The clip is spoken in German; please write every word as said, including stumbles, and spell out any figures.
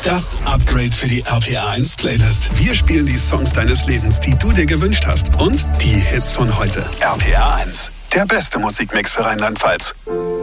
Das Upgrade für die R P R eins Playlist. Wir spielen die Songs deines Lebens, die du dir gewünscht hast. Und die Hits von heute. R P R eins. Der beste Musikmix für Rheinland-Pfalz.